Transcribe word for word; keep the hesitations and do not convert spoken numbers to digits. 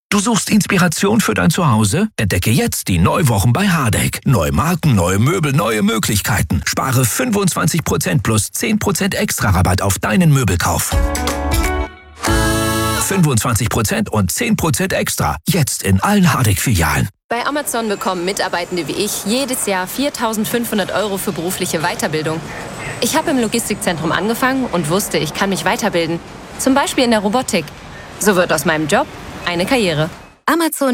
Du suchst Inspiration für dein Zuhause? Entdecke jetzt die Neuwochen bei Hardegg. Neue Marken, neue Möbel, neue Möglichkeiten. Spare fünfundzwanzig Prozent plus zehn Prozent extra Rabatt auf deinen Möbelkauf. fünfundzwanzig Prozent und zehn Prozent extra. Jetzt in allen Hardegg-Filialen. Bei Amazon bekommen Mitarbeitende wie ich jedes Jahr viertausendfünfhundert Euro für berufliche Weiterbildung. Ich habe im Logistikzentrum angefangen und wusste, ich kann mich weiterbilden. Zum Beispiel in der Robotik. So wird aus meinem Job eine Karriere. Amazon